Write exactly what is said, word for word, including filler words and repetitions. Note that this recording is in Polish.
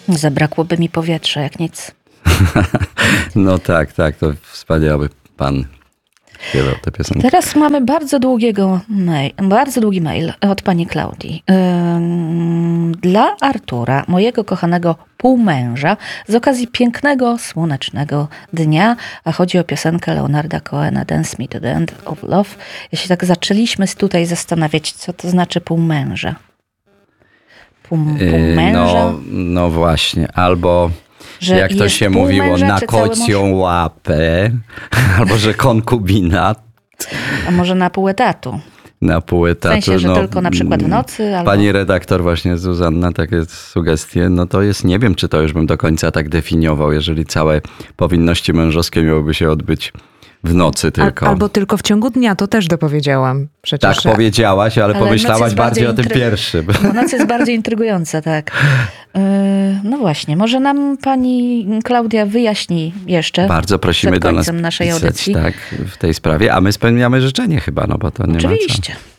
Zabrakłoby mi powietrza, jak nic. No tak, tak, to wspaniały pan śpiewał tę piosenkę. Teraz mamy bardzo długiego mail, bardzo długi mail od pani Klaudii. Ym, Dla Artura, mojego kochanego półmęża, z okazji pięknego, słonecznego dnia, a chodzi o piosenkę Leonarda Cohena Dance Me to the End of Love. Ja się tak zaczęliśmy zastanawiać, zastanawiać, co to znaczy półmęża. Pół, półmęża? No, no właśnie, albo że jak to się mówiło, na kocią mąż? łapę, albo że konkubinat. A może na pół etatu? Na pół etatu. W sensie, że no, tylko na przykład w nocy? Albo... Pani redaktor właśnie, Zuzanna, takie sugestie, no to jest, nie wiem, czy to już bym do końca tak definiował, jeżeli całe powinności mężowskie miałyby się odbyć w nocy tylko. Al, albo tylko w ciągu dnia, to też dopowiedziałam. Przecież. Tak powiedziałaś, ale, ale pomyślałaś bardziej o tym intryg... pierwszym. No, noc jest bardziej intrygująca, tak. Yy, no właśnie, może nam pani Klaudia wyjaśni jeszcze. Bardzo prosimy do nas naszej pisać, audycji. Tak, w tej sprawie, a my spełniamy życzenie chyba, no bo to nie Oczywiście. ma co.